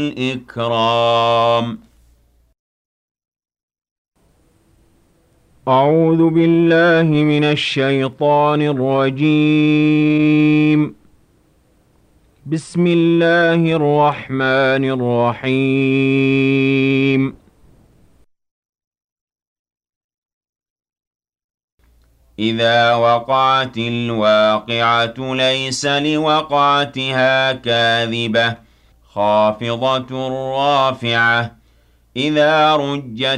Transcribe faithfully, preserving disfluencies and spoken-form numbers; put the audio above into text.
الإكرام. أعوذ بالله من الشيطان الرجيم. بسم الله الرحمن الرحيم. إذا وقعت الواقعة ليس لوقعتها كاذبة خافضة رافعة إذا رجت